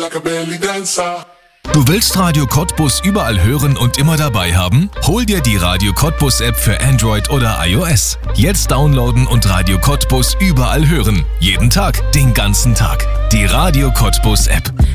like a belly dancer. Du willst Radio Cottbus überall hören und immer dabei haben? Hol dir die Radio Cottbus App für Android oder iOS. Jetzt downloaden und Radio Cottbus überall hören. Jeden Tag, den ganzen Tag. Die Radio Cottbus App.